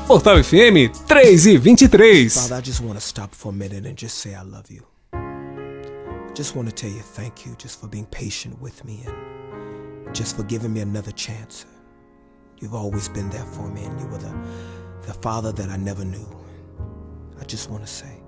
Portal FM 3:23. Father, I just want to stop for a minute and just say I love you. I just want to tell you thank you just for being patient with me and just for giving me another chance. You've always been there for me, and you were the father that I never knew. I just want to say